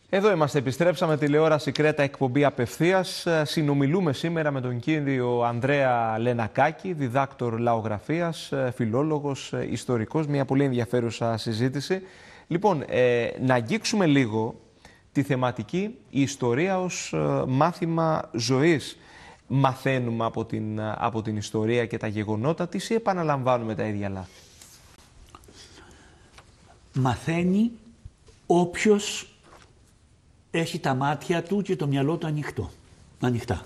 Εδώ είμαστε, επιστρέψαμε τηλεόραση Κρέτα, εκπομπή απευθείας. Συνομιλούμε σήμερα με τον κύριο Ανδρέα Λενακάκη, διδάκτορ λαογραφίας, φιλόλογος, ιστορικός, μια πολύ ενδιαφέρουσα συζήτηση. Λοιπόν, να αγγίξουμε λίγο τη θεματική η ιστορία ως μάθημα ζωής. Μαθαίνουμε από την ιστορία και τα γεγονότα της ή επαναλαμβάνουμε τα ίδια λάθη? Μαθαίνει όποιος έχει τα μάτια του και το μυαλό του ανοιχτά.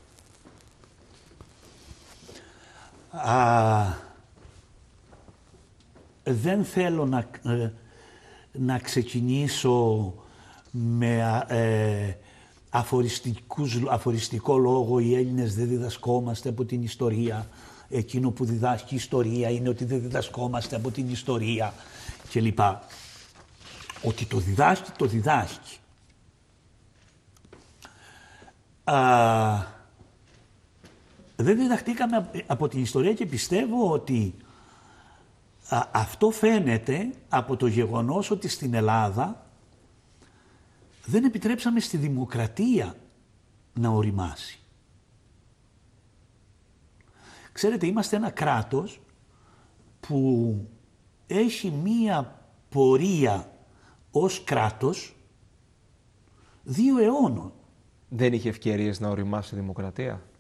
Δεν θέλω να ξεκινήσω με αφοριστικό λόγο οι Έλληνες δεν διδασκόμαστε από την ιστορία. Εκείνο που διδάσκει η ιστορία είναι ότι δεν διδασκόμαστε από την ιστορία κλπ. Ότι το διδάσκει, το διδάσκει. Δεν διδαχτήκαμε από την ιστορία και πιστεύω ότι αυτό φαίνεται από το γεγονός ότι στην Ελλάδα δεν επιτρέψαμε στη δημοκρατία να οριμάσει. Ξέρετε, είμαστε ένα κράτος που έχει μία πορεία ως κράτος 2 αιώνων. Δεν είχε ευκαιρίες να οριμάσει η δημοκρατία?